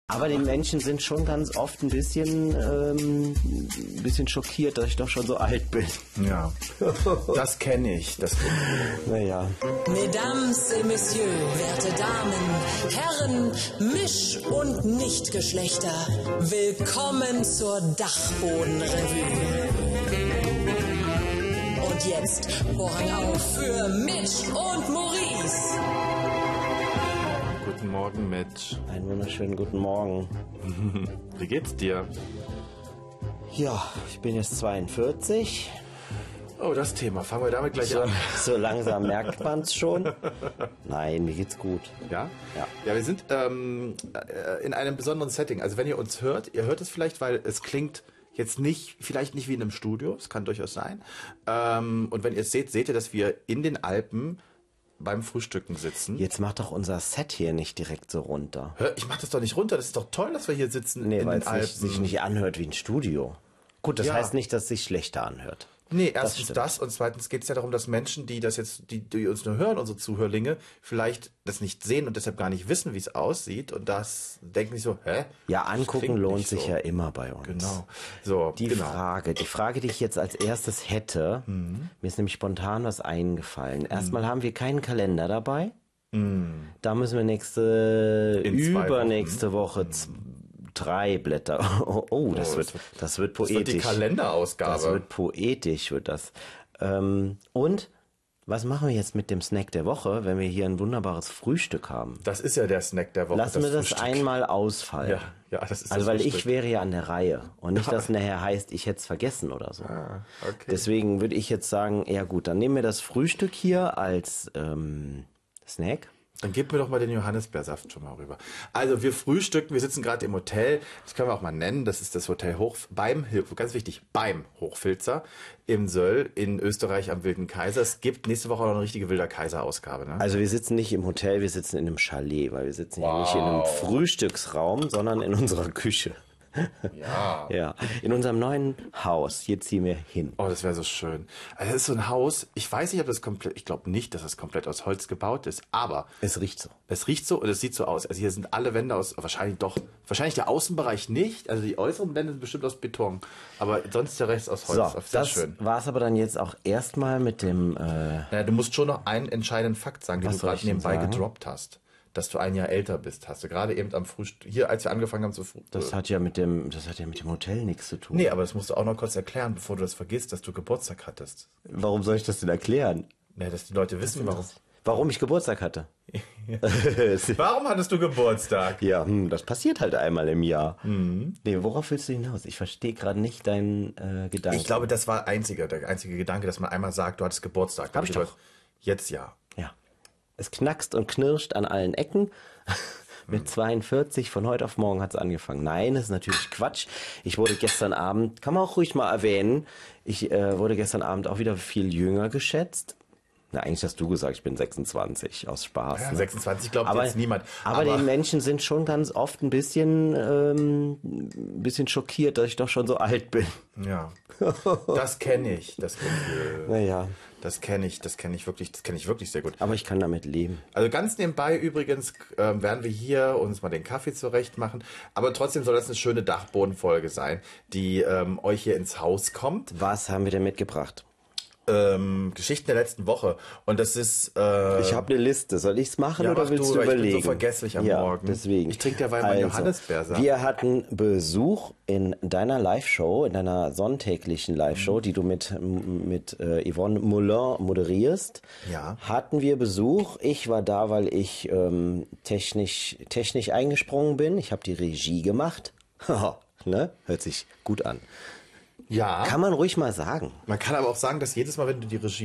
Aber die Menschen sind schon ganz oft ein bisschen schockiert, dass ich doch schon so alt bin. Ja, das kenne ich. Naja. Mesdames et Messieurs, werte Damen, Herren, Misch- und Nichtgeschlechter, willkommen zur Dachbodenrevue. Und jetzt Vorhang auf für Mitch und Maurice. Guten Morgen, Mitch. Einen wunderschönen guten Morgen. Wie geht's dir? Ja, ich bin jetzt 42. Oh, das Thema. Fangen wir damit gleich an. So langsam merkt man es schon. Nein, mir geht's gut. Ja? Ja. Ja, wir sind in einem besonderen Setting. Also wenn ihr uns hört, ihr hört es vielleicht, weil es klingt jetzt vielleicht nicht wie in einem Studio. Es kann durchaus sein. Und wenn ihr es seht ihr, dass wir in den Alpen beim Frühstücken sitzen. Jetzt macht doch unser Set hier nicht direkt so runter. Hör, ich mach das doch nicht runter. Das ist doch toll, dass wir hier sitzen in den Alpen. Weil es sich nicht anhört wie ein Studio. Gut, das heißt nicht, dass es sich schlechter anhört. Nee, erstens das und zweitens geht es ja darum, dass Menschen, die die uns nur hören, unsere Zuhörlinge, vielleicht das nicht sehen und deshalb gar nicht wissen, wie es aussieht und das denken sich so, hä? Ja, angucken lohnt sich ja immer bei uns. Genau. So, Die Frage, die ich jetzt als erstes hätte, mir ist nämlich spontan was eingefallen. Erstmal haben wir keinen Kalender dabei. Da müssen wir übernächste Woche 3 Blätter. Oh, das wird poetisch. Das wird die Kalenderausgabe. Das wird poetisch, wird das. Und was machen wir jetzt mit dem Snack der Woche, wenn wir hier ein wunderbares Frühstück haben? Das ist ja der Snack der Woche. Lassen wir das einmal ausfallen. Ja, das ist also das weil Frühstück. ich wäre ja an der Reihe und nicht, dass nachher heißt, ich hätte es vergessen oder so. Okay. Deswegen würde ich jetzt sagen, ja gut, dann nehmen wir das Frühstück hier als Snack. Dann gib mir doch mal den Johannisbeersaft schon mal rüber. Also wir frühstücken, wir sitzen gerade im Hotel, das können wir auch mal nennen, das ist das Hotel ganz wichtig, beim Hochfilzer im Söll in Österreich am Wilden Kaiser. Es gibt nächste Woche auch noch eine richtige Wilder Kaiser-Ausgabe. Ne? Also wir sitzen nicht im Hotel, wir sitzen in einem Chalet, weil wir sitzen hier nicht in einem Frühstücksraum, sondern in unserer Küche. Ja. Ja, in unserem neuen Haus. Hier ziehen wir hin. Oh, das wäre so schön. Also das ist so ein Haus, ich weiß nicht, ob das komplett, ich glaube nicht, dass das komplett aus Holz gebaut ist, aber Es riecht so. es riecht so und es sieht so aus. Also hier sind alle Wände wahrscheinlich der Außenbereich nicht, also die äußeren Wände sind bestimmt aus Beton, aber sonst der Rest aus Holz. So, Sehr das schön. war es aber dann jetzt auch erstmal mit dem... Ja, du musst schon noch einen entscheidenden Fakt sagen, den Was du soll gerade ich denn nebenbei sagen? gedroppt hast. Dass du ein Jahr älter bist, hast du gerade eben am Frühstück, hier als wir angefangen haben zu Das hat ja mit dem Hotel nichts zu tun. Nee, aber das musst du auch noch kurz erklären, bevor du das vergisst, dass du Geburtstag hattest. Warum soll ich das denn erklären? Ja, dass die Leute wissen, warum. Warum ich Geburtstag hatte? Warum hattest du Geburtstag? Ja, das passiert halt einmal im Jahr. Nee, worauf willst du hinaus? Ich verstehe gerade nicht deinen Gedanken. Ich glaube, das war der einzige Gedanke, dass man einmal sagt, du hattest Geburtstag. Hab ich doch. Jetzt ja. Ja. Es knackst und knirscht an allen Ecken. Mit 42, von heute auf morgen hat es angefangen. Nein, das ist natürlich Quatsch. Ich wurde gestern Abend, kann man auch ruhig mal erwähnen, ich wurde gestern Abend auch wieder viel jünger geschätzt. Na, eigentlich hast du gesagt, ich bin 26, aus Spaß. Ja, ne? 26 glaubt jetzt niemand. Aber die Menschen sind schon ganz oft ein bisschen schockiert, dass ich doch schon so alt bin. Ja, das kenne ich, das Gefühl. Naja, Das kenne ich wirklich sehr gut. aber ich kann damit leben. Also ganz nebenbei übrigens werden wir hier uns mal den Kaffee zurecht machen. Aber trotzdem soll das eine schöne Dachbodenfolge sein, die euch hier ins Haus kommt. Was haben wir denn mitgebracht? Geschichten der letzten Woche. Und das ist... Ich habe eine Liste. Soll ich's machen Ja, oder mach willst du, du weil ich überlegen? bin so vergesslich am Morgen. Deswegen. Ich trinke derweil meinen Johannisbeersaft. Wir hatten Besuch in deiner Live-Show, in deiner sonntäglichen Live-Show, die du mit Yvonne Moulin moderierst. Ja. Hatten wir Besuch. Ich war da, weil ich technisch eingesprungen bin. Ich habe die Regie gemacht. Ne? Hört sich gut an. Ja. Kann man ruhig mal sagen. Man kann aber auch sagen, dass jedes Mal, wenn du die Regie